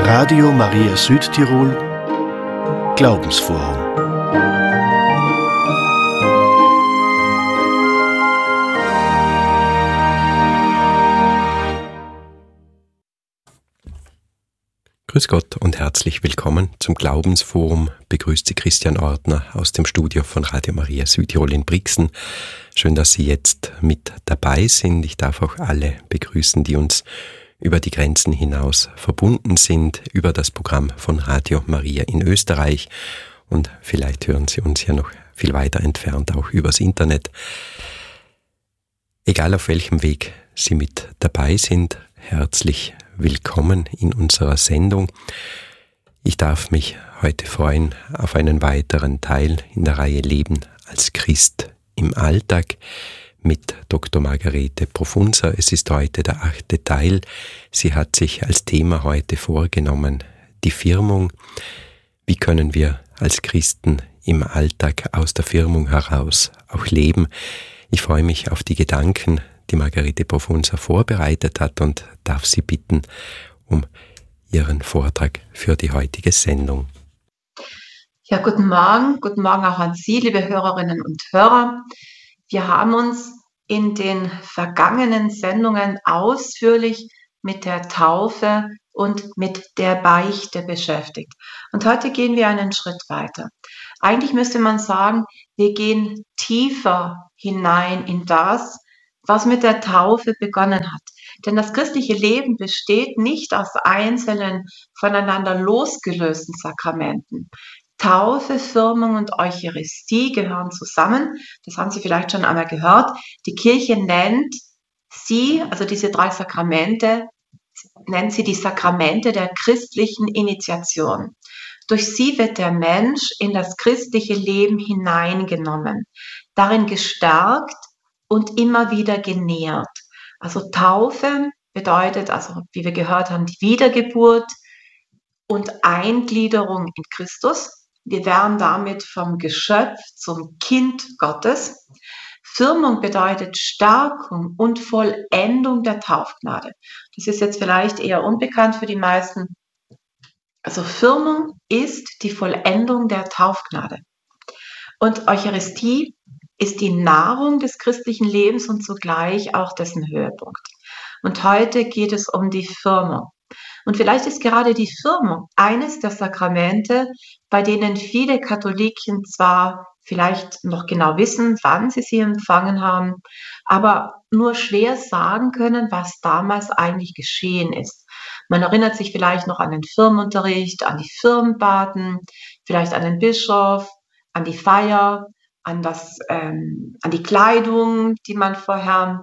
Radio Maria Südtirol Glaubensforum. Grüß Gott und herzlich willkommen zum Glaubensforum. Begrüßt Sie Christian Ortner aus dem Studio von Radio Maria Südtirol in Brixen. Schön, dass Sie jetzt mit dabei sind. Ich darf auch alle begrüßen, die uns über die Grenzen hinaus verbunden sind, über das Programm von Radio Maria in Österreich. Und vielleicht hören Sie uns ja noch viel weiter entfernt, auch übers Internet. Egal auf welchem Weg Sie mit dabei sind, herzlich willkommen in unserer Sendung. Ich darf mich heute freuen auf einen weiteren Teil in der Reihe Leben als Christ im Alltag mit Dr. Margarete Profunza. Es ist heute der 8. Teil. Sie hat sich als Thema heute vorgenommen, die Firmung. Wie können wir als Christen im Alltag aus der Firmung heraus auch leben? Ich freue mich auf die Gedanken, die Margarete Profunza vorbereitet hat und darf Sie bitten um Ihren Vortrag für die heutige Sendung. Ja, guten Morgen auch an Sie, liebe Hörerinnen und Hörer. Wir haben uns in den vergangenen Sendungen ausführlich mit der Taufe und mit der Beichte beschäftigt. Und heute gehen wir einen Schritt weiter. Eigentlich müsste man sagen, wir gehen tiefer hinein in das, was mit der Taufe begonnen hat. Denn das christliche Leben besteht nicht aus einzelnen, voneinander losgelösten Sakramenten. Taufe, Firmung und Eucharistie gehören zusammen. Das haben Sie vielleicht schon einmal gehört. Die Kirche nennt sie, also diese 3 Sakramente, nennt sie die Sakramente der christlichen Initiation. Durch sie wird der Mensch in das christliche Leben hineingenommen, darin gestärkt und immer wieder genährt. Also Taufe bedeutet, also wie wir gehört haben, die Wiedergeburt und Eingliederung in Christus. Wir werden damit vom Geschöpf zum Kind Gottes. Firmung bedeutet Stärkung und Vollendung der Taufgnade. Das ist jetzt vielleicht eher unbekannt für die meisten. Also Firmung ist die Vollendung der Taufgnade. Und Eucharistie ist die Nahrung des christlichen Lebens und zugleich auch dessen Höhepunkt. Und heute geht es um die Firmung. Und vielleicht ist gerade die Firmung eines der Sakramente, bei denen viele Katholiken zwar vielleicht noch genau wissen, wann sie empfangen haben, aber nur schwer sagen können, was damals eigentlich geschehen ist. Man erinnert sich vielleicht noch an den Firmenunterricht, an die Firmenbaten, vielleicht an den Bischof, an die Feier, an die Kleidung, die man vorher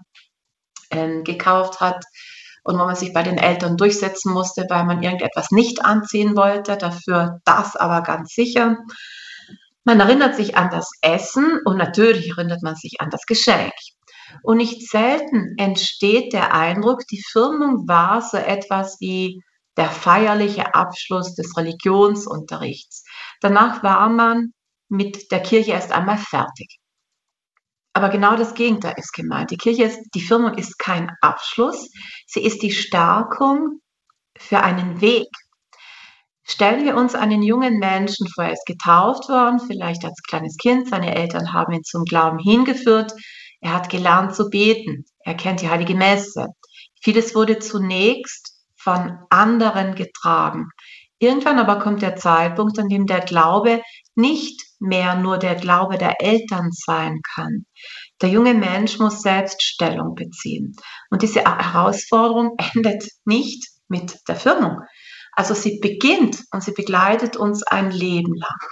gekauft hat und wo man sich bei den Eltern durchsetzen musste, weil man irgendetwas nicht anziehen wollte, dafür das aber ganz sicher. Man erinnert sich an das Essen und natürlich erinnert man sich an das Geschenk. Und nicht selten entsteht der Eindruck, die Firmung war so etwas wie der feierliche Abschluss des Religionsunterrichts. Danach war man mit der Kirche erst einmal fertig. Aber genau das Gegenteil ist gemeint. Die Firmung ist kein Abschluss, sie ist die Stärkung für einen Weg. Stellen wir uns einen jungen Menschen vor, er ist getauft worden, vielleicht als kleines Kind, seine Eltern haben ihn zum Glauben hingeführt, er hat gelernt zu beten, er kennt die Heilige Messe. Vieles wurde zunächst von anderen getragen. Irgendwann aber kommt der Zeitpunkt, an dem der Glaube nicht mehr nur der Glaube der Eltern sein kann. Der junge Mensch muss selbst Stellung beziehen. Und diese Herausforderung endet nicht mit der Firmung. Also sie beginnt und sie begleitet uns ein Leben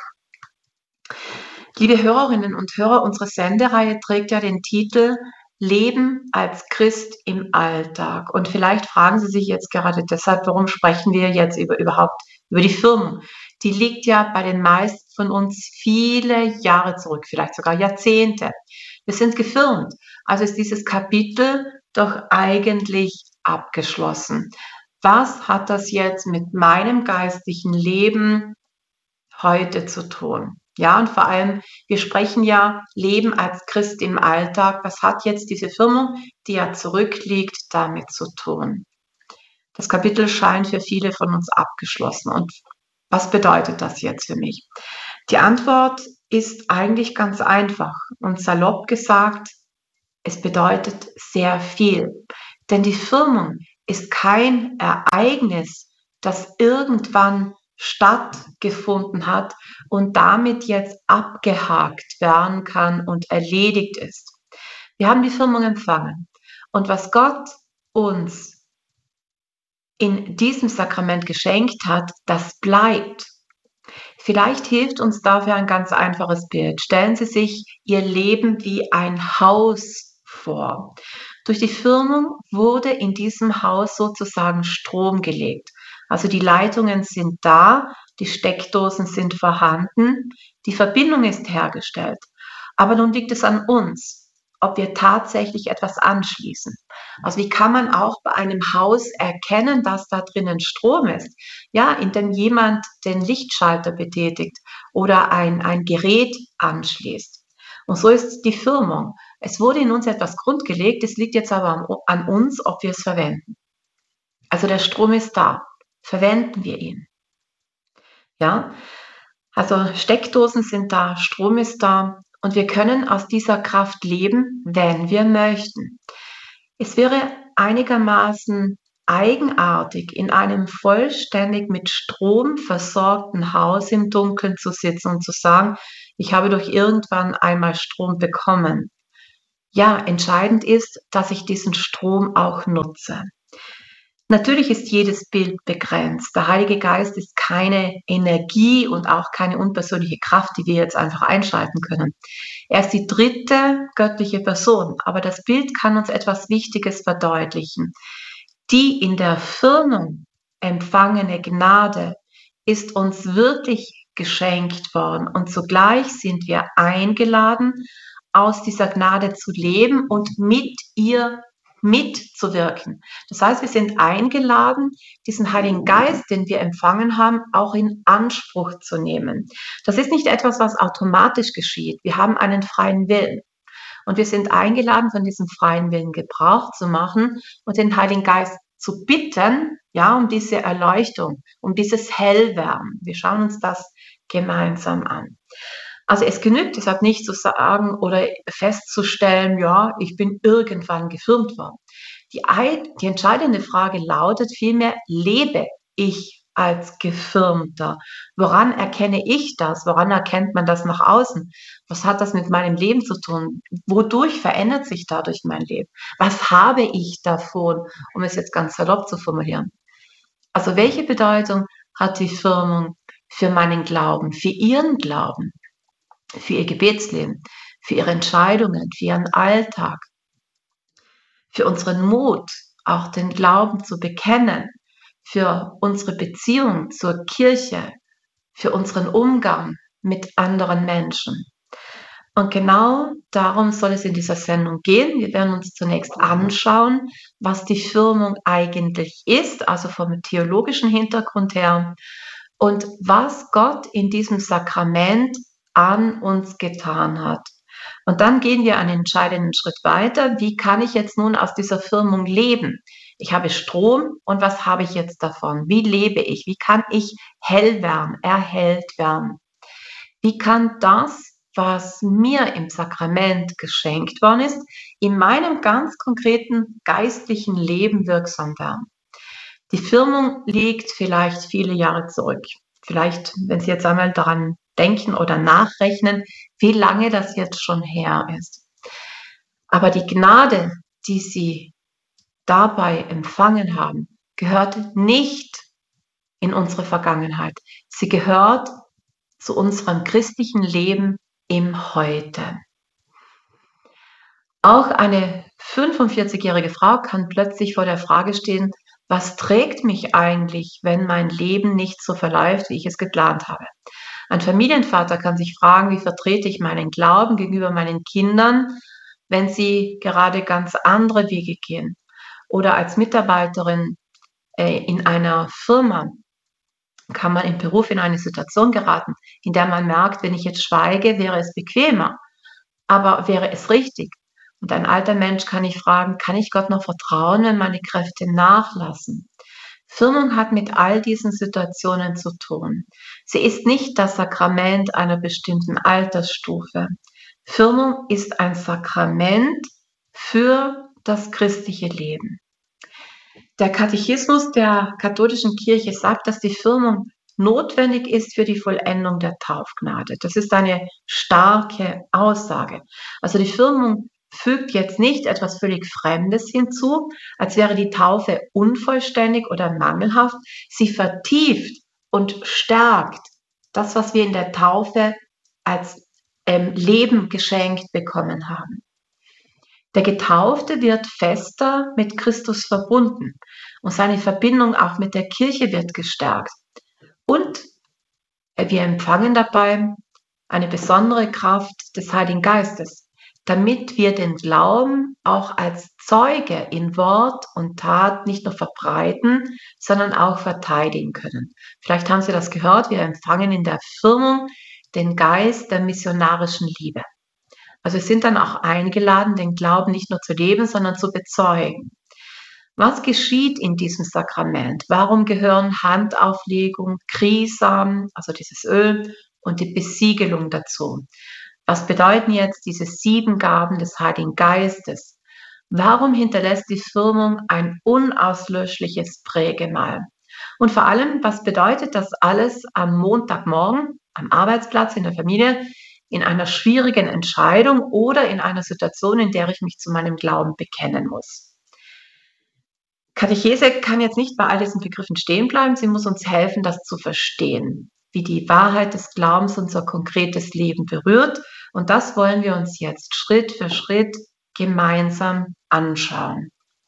lang. Liebe Hörerinnen und Hörer, unsere Sendereihe trägt ja den Titel Leben als Christ im Alltag. Und vielleicht fragen Sie sich jetzt gerade deshalb, warum sprechen wir jetzt überhaupt über die Firmung? Die liegt ja bei den meisten von uns viele Jahre zurück, vielleicht sogar Jahrzehnte. Wir sind gefirmt. Also ist dieses Kapitel doch eigentlich abgeschlossen. Was hat das jetzt mit meinem geistlichen Leben heute zu tun? Ja, und vor allem, wir sprechen ja Leben als Christ im Alltag. Was hat jetzt diese Firmung, die ja zurückliegt, damit zu tun? Das Kapitel scheint für viele von uns abgeschlossen. Und was bedeutet das jetzt für mich? Die Antwort ist eigentlich ganz einfach und salopp gesagt, es bedeutet sehr viel. Denn die Firmung ist kein Ereignis, das irgendwann stattgefunden hat und damit jetzt abgehakt werden kann und erledigt ist. Wir haben die Firmung empfangen. Und was Gott uns in diesem Sakrament geschenkt hat, das bleibt. Vielleicht hilft uns dafür ein ganz einfaches Bild. Stellen Sie sich Ihr Leben wie ein Haus vor. Durch die Firmung wurde in diesem Haus sozusagen Strom gelegt. Also die Leitungen sind da, die Steckdosen sind vorhanden, die Verbindung ist hergestellt. Aber nun liegt es an uns, ob wir tatsächlich etwas anschließen. Also wie kann man auch bei einem Haus erkennen, dass da drinnen Strom ist? Ja, indem jemand den Lichtschalter betätigt oder ein Gerät anschließt. Und so ist die Firmung. Es wurde in uns etwas grundgelegt, es liegt jetzt aber an uns, ob wir es verwenden. Also der Strom ist da. Verwenden wir ihn. Ja, also Steckdosen sind da, Strom ist da und wir können aus dieser Kraft leben, wenn wir möchten. Es wäre einigermaßen eigenartig, in einem vollständig mit Strom versorgten Haus im Dunkeln zu sitzen und zu sagen, ich habe doch irgendwann einmal Strom bekommen. Ja, entscheidend ist, dass ich diesen Strom auch nutze. Natürlich ist jedes Bild begrenzt. Der Heilige Geist ist keine Energie und auch keine unpersönliche Kraft, die wir jetzt einfach einschalten können. Er ist die dritte göttliche Person, aber das Bild kann uns etwas Wichtiges verdeutlichen. Die in der Firmung empfangene Gnade ist uns wirklich geschenkt worden und zugleich sind wir eingeladen, aus dieser Gnade zu leben und mit ihr mitzuwirken. Das heißt, wir sind eingeladen, diesen Heiligen Geist, den wir empfangen haben, auch in Anspruch zu nehmen. Das ist nicht etwas, was automatisch geschieht. Wir haben einen freien Willen. Und wir sind eingeladen, von diesem freien Willen Gebrauch zu machen und den Heiligen Geist zu bitten, ja, um diese Erleuchtung, um dieses Hellwerden. Wir schauen uns das gemeinsam an. Also es genügt deshalb nicht zu sagen oder festzustellen, ja, ich bin irgendwann gefirmt worden. Die entscheidende Frage lautet vielmehr, lebe ich als Gefirmter? Woran erkenne ich das? Woran erkennt man das nach außen? Was hat das mit meinem Leben zu tun? Wodurch verändert sich dadurch mein Leben? Was habe ich davon, um es jetzt ganz salopp zu formulieren? Also welche Bedeutung hat die Firmung für meinen Glauben, für Ihren Glauben? Für ihr Gebetsleben, für ihre Entscheidungen, für ihren Alltag, für unseren Mut, auch den Glauben zu bekennen, für unsere Beziehung zur Kirche, für unseren Umgang mit anderen Menschen. Und genau darum soll es in dieser Sendung gehen. Wir werden uns zunächst anschauen, was die Firmung eigentlich ist, also vom theologischen Hintergrund her, und was Gott in diesem Sakrament an uns getan hat. Und dann gehen wir einen entscheidenden Schritt weiter. Wie kann ich jetzt nun aus dieser Firmung leben? Ich habe Strom und was habe ich jetzt davon? Wie lebe ich? Wie kann ich hell werden, erhellt werden? Wie kann das, was mir im Sakrament geschenkt worden ist, in meinem ganz konkreten geistlichen Leben wirksam werden? Die Firmung liegt vielleicht viele Jahre zurück. Vielleicht, wenn Sie jetzt einmal daran denken oder nachrechnen, wie lange das jetzt schon her ist. Aber die Gnade, die Sie dabei empfangen haben, gehört nicht in unsere Vergangenheit. Sie gehört zu unserem christlichen Leben im Heute. Auch eine 45-jährige Frau kann plötzlich vor der Frage stehen, was trägt mich eigentlich, wenn mein Leben nicht so verläuft, wie ich es geplant habe? Ein Familienvater kann sich fragen, wie vertrete ich meinen Glauben gegenüber meinen Kindern, wenn sie gerade ganz andere Wege gehen? Oder als Mitarbeiterin in einer Firma kann man im Beruf in eine Situation geraten, in der man merkt, wenn ich jetzt schweige, wäre es bequemer, aber wäre es richtig? Und ein alter Mensch kann ich fragen, kann ich Gott noch vertrauen, wenn meine Kräfte nachlassen? Firmung hat mit all diesen Situationen zu tun. Sie ist nicht das Sakrament einer bestimmten Altersstufe. Firmung ist ein Sakrament für das christliche Leben. Der Katechismus der katholischen Kirche sagt, dass die Firmung notwendig ist für die Vollendung der Taufgnade. Das ist eine starke Aussage. Also die Firmung fügt jetzt nicht etwas völlig Fremdes hinzu, als wäre die Taufe unvollständig oder mangelhaft. Sie vertieft und stärkt das, was wir in der Taufe als Leben geschenkt bekommen haben. Der Getaufte wird fester mit Christus verbunden und seine Verbindung auch mit der Kirche wird gestärkt. Und wir empfangen dabei eine besondere Kraft des Heiligen Geistes, damit wir den Glauben auch als Zeuge in Wort und Tat nicht nur verbreiten, sondern auch verteidigen können. Vielleicht haben Sie das gehört, wir empfangen in der Firmung den Geist der missionarischen Liebe. Also wir sind dann auch eingeladen, den Glauben nicht nur zu leben, sondern zu bezeugen. Was geschieht in diesem Sakrament? Warum gehören Handauflegung, Chrisam, also dieses Öl, und die Besiegelung dazu? Was bedeuten jetzt diese 7 Gaben des Heiligen Geistes? Warum hinterlässt die Firmung ein unauslöschliches Prägemal? Und vor allem, was bedeutet das alles am Montagmorgen, am Arbeitsplatz, in der Familie, in einer schwierigen Entscheidung oder in einer Situation, in der ich mich zu meinem Glauben bekennen muss? Katechese kann jetzt nicht bei all diesen Begriffen stehen bleiben. Sie muss uns helfen, das zu verstehen, wie die Wahrheit des Glaubens unser konkretes Leben berührt. Und das wollen wir uns jetzt Schritt für Schritt gemeinsam anschauen.